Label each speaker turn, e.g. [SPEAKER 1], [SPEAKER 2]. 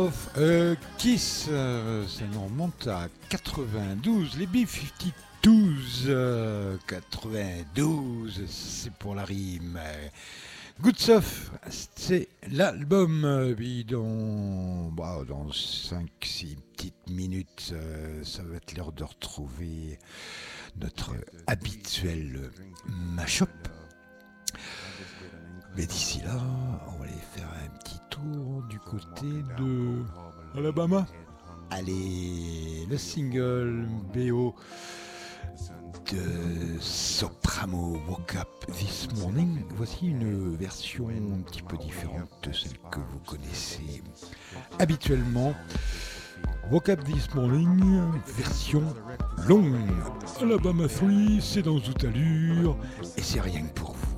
[SPEAKER 1] Kiss, ça nous remonte à 92, les B-52s, 92, c'est pour la rime. Good Stuff, c'est l'album, puis dans 5-6 petites minutes, ça va être l'heure de retrouver notre habituel mashup. Mais d'ici là, on va aller faire un petit tour du côté de Alabama. Allez, le single BO de Soprano, Woke Up This Morning. Voici une version un petit peu différente de celle que vous connaissez habituellement. Woke Up This Morning, version longue. Alabama 3, c'est dans toute allure et c'est rien que pour vous.